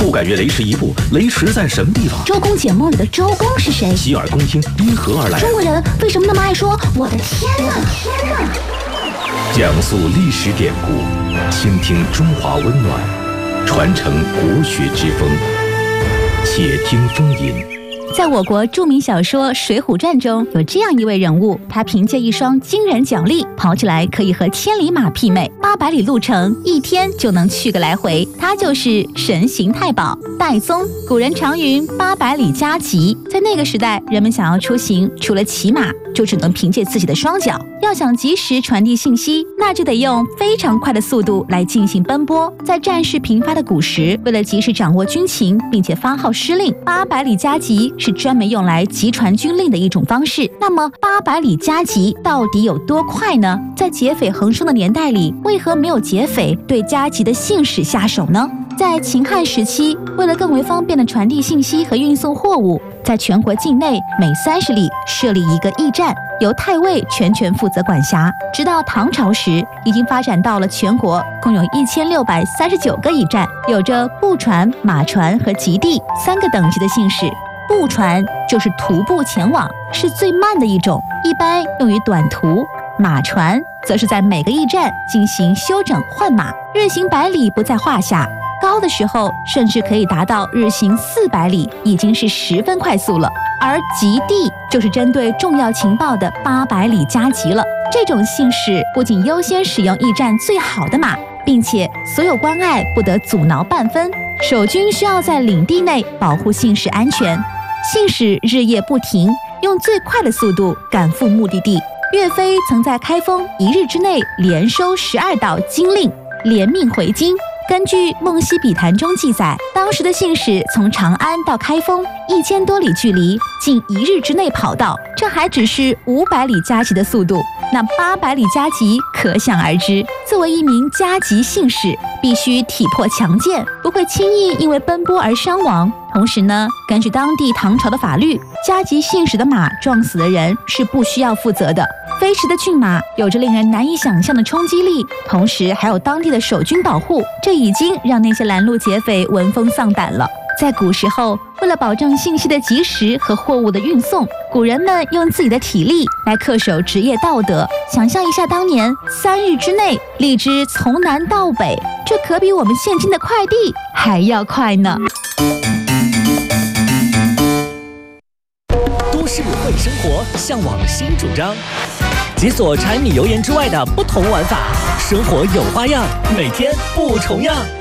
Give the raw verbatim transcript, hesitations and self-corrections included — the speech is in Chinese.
不敢越雷池一步，雷池在什么地方？ 周公解梦里的周公是谁？ 洗耳恭听，因何而来？ 中国人为什么那么爱说我的天哪？天哪！ 讲述历史典故，倾听中华温暖，传承国学之风。且听风吟。 在我国著名小说《水浒传》中，有这样一位人物，他凭借一双惊人脚力，跑起来可以和千里马媲美，八百里路程一天就能去个来回。他就是神行太保戴宗。古人常云八百里加急，在那个时代，人们想要出行，除了骑马，就只能凭借自己的双脚。要想及时传递信息，那就得用非常快的速度来进行奔波。在战事频发的古时，为了及时掌握军情，并且发号施令，八百里加急是专门用来急传军令的一种方式。那么八百里加急到底有多快呢？在劫匪横生的年代里，为何没有劫匪对加急的信使下手呢？在秦汉时期，为了更为方便的传递信息和运送货物，在全国境内每三十里设立一个驿站，由太尉全权负责管辖。直到唐朝时，已经发展到了全国共有一千六百三十九个驿站，有着步船、马船和极地三个等级的信使。步船就是徒步前往，是最慢的一种，一般用于短途。马船则是在每个驿站进行休整换马，日行百里不在话下。高的时候甚至可以达到日行四百里，已经是十分快速了。而极地就是针对重要情报的八百里加急了。这种信使不仅优先使用驿站最好的马，并且所有关隘不得阻挠半分。守军需要在领地内保护信使安全，信使日夜不停，用最快的速度赶赴目的地。岳飞曾在开封一日之内连收十二道金令，连命回京。根据《梦溪笔谈》中记载，当时的信使从长安到开封一千多里距离，近一日之内跑到，这还只是五百里加急的速度，那八百里加急可想而知。作为一名加急信使，必须体魄强健，不会轻易因为奔波而伤亡。同时呢，根据当地唐朝的法律，加急信使的马撞死的人是不需要负责的。飞驰的骏马有着令人难以想象的冲击力，同时还有当地的守军保护，这已经让那些拦路劫匪闻风丧胆了。在古时候，为了保证信息的及时和货物的运送，古人们用自己的体力来恪守职业道德。想象一下，当年三日之内荔枝从南到北，这可比我们现今的快递还要快呢。 都市会生活，向往新主张，解锁柴米油盐之外的不同玩法，生活有花样，每天不重样。